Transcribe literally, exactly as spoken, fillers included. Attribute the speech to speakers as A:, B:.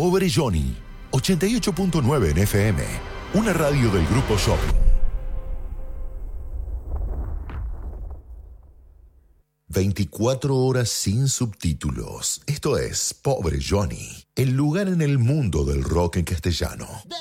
A: Pobre Johnny, ochenta y ocho punto nueve en F M, una radio del Grupo Shopping. veinticuatro horas sin subtítulos. Esto es Pobre Johnny, el lugar en el mundo del rock en castellano.